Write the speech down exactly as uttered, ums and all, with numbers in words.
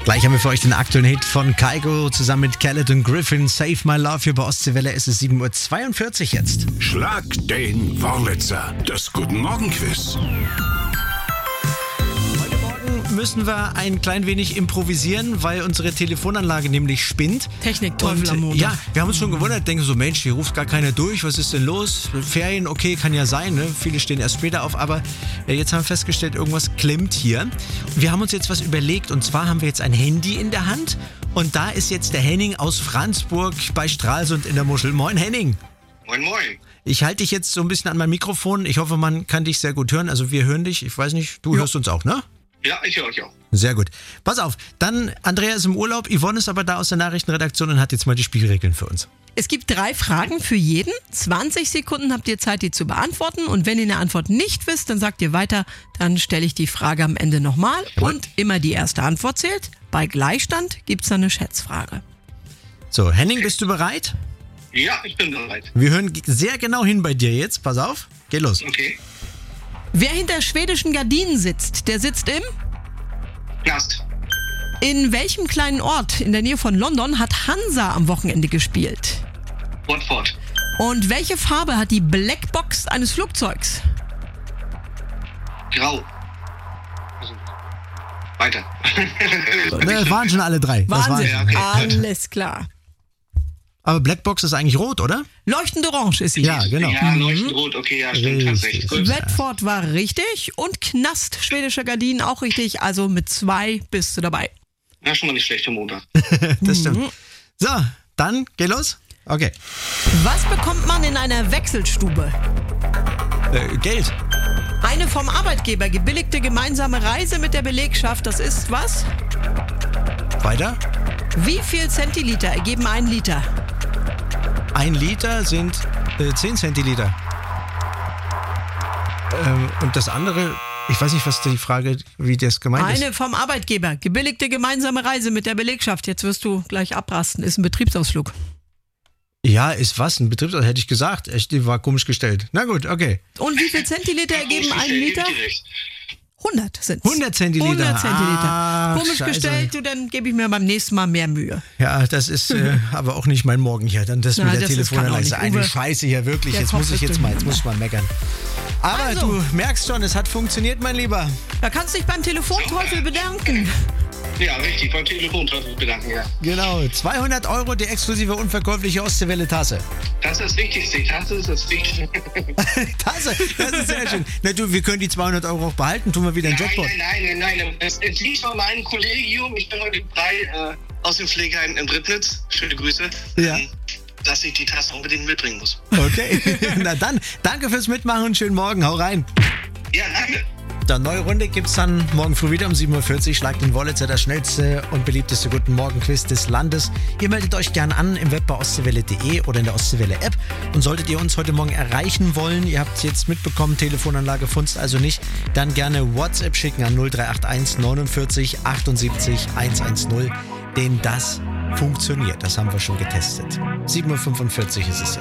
Gleich haben wir für euch den aktuellen Hit von Kygo zusammen mit Khaled und Griffin. Save My Love hier bei Ostseewelle. Es ist sieben Uhr zweiundvierzig jetzt. Schlag den Wurlitzer. Das Guten Morgen Quiz. Heute Morgen müssen wir ein klein wenig improvisieren, weil unsere Telefonanlage nämlich spinnt. Technik-Teufel am Und, Montag. ja, wir haben uns schon gewundert, denken so, Mensch, hier ruft gar keiner durch, was ist denn los? Ferien, okay, kann ja sein, ne? Viele stehen erst später auf, aber äh, jetzt haben wir festgestellt, irgendwas klemmt hier. Und wir haben uns jetzt was überlegt, und zwar haben wir jetzt ein Handy in der Hand und da ist jetzt der Henning aus Franzburg bei Stralsund in der Muschel. Moin Henning. Moin, moin. Ich halte dich jetzt so ein bisschen an mein Mikrofon, ich hoffe, man kann dich sehr gut hören, also wir hören dich, ich weiß nicht, du Ja. hörst uns auch, ne? Ja, ich höre euch auch. Sehr gut. Pass auf, dann Andrea ist im Urlaub, Yvonne ist aber da aus der Nachrichtenredaktion und hat jetzt mal die Spielregeln für uns. Es gibt drei Fragen für jeden. zwanzig Sekunden habt ihr Zeit, die zu beantworten. Und wenn ihr eine Antwort nicht wisst, dann sagt ihr weiter. Dann stelle ich die Frage am Ende nochmal. Und immer die erste Antwort zählt. Bei Gleichstand gibt es dann eine Schätzfrage. So, Henning, bist du bereit? Ja, ich bin bereit. Wir hören sehr genau hin bei dir jetzt. Pass auf, geh los. Okay. Wer hinter schwedischen Gardinen sitzt, der sitzt im... Knast. In welchem kleinen Ort in der Nähe von London hat Hansa am Wochenende gespielt? Watford. Und welche Farbe hat die Blackbox eines Flugzeugs? Grau. Also, weiter. Ne, waren schon alle drei. Das Wahnsinn, waren- Ja, okay, gut. alles klar. Aber Blackbox ist eigentlich rot, oder? Leuchtend orange ist sie. Ja, genau. Ja, leuchtend rot. Okay, ja, stimmt. Hast recht. Gut. Watford war richtig und Knast schwedischer Gardinen auch richtig. Also mit zwei bist du dabei. Ja, schon mal nicht schlecht am Montag. Das stimmt. So, dann geh los. Okay. Was bekommt man in einer Wechselstube? Äh, Geld. Eine vom Arbeitgeber gebilligte gemeinsame Reise mit der Belegschaft, das ist was? Weiter. Wie viel Zentiliter ergeben ein Liter? Ein Liter sind äh, zehn Zentiliter. Ähm, und das andere, ich weiß nicht, was die Frage, wie das gemeint ist. Eine vom Arbeitgeber gebilligte gemeinsame Reise mit der Belegschaft. Jetzt wirst du gleich abrasten, ist ein Betriebsausflug. Ja, ist was? Ein Betriebsausflug, hätte ich gesagt. Echt, die war komisch gestellt. Na gut, okay. Und wie viel Zentiliter ergeben ein Liter? hundert sind hundert Zentiliter. hundert Zentiliter. Ah, Komisch Scheiße. gestellt, du, dann gebe ich mir beim nächsten Mal mehr Mühe. Ja, das ist äh, aber auch nicht mein Morgen hier. Dann das Na, mit der das ist- Telefonanlage kann ist auch eine nicht. Uwe, Scheiße hier, wirklich. der Jetzt Kopf muss ich ist jetzt mal, jetzt muss ich durcheinander. mal meckern. Aber Also. du merkst schon, es hat funktioniert, mein Lieber. Da kannst du dich beim Telefonteufel bedanken. Ja, richtig. Beim Telefonteufel bedanken, ja. Genau, zweihundert Euro die exklusive unverkäufliche Ostseewelle-Tasse. Das ist das Wichtigste. Die Tasse ist das Wichtigste. Tasse, das ist sehr schön. Na du, wir können die zweihundert Euro auch behalten, tun wir wieder einen Nein, Jackpot. nein, nein, nein, nein. Es, es liegt von meinem Kollegium. Ich bin heute frei äh, aus dem Pflegeheim in Drittnitz. Schöne Grüße. Ja. Ähm, dass ich die Tasse unbedingt mitbringen muss. Okay, na dann, danke fürs Mitmachen und schönen Morgen, hau rein. Ja, danke. Dann neue Runde gibt's dann morgen früh wieder um sieben Uhr vierzig. Schlagt den Wurlitzer, das schnellste und beliebteste Guten Morgen Quiz des Landes. Ihr meldet euch gerne an im Web bei ostseewelle punkt de oder in der Ostseewelle App. Und solltet ihr uns heute Morgen erreichen wollen, ihr habt jetzt mitbekommen, Telefonanlage funzt also nicht, dann gerne WhatsApp schicken an null drei acht eins neunundvierzig achtundsiebzig hundertzehn. Denn das funktioniert, das haben wir schon getestet. sieben Uhr fünfundvierzig ist es jetzt.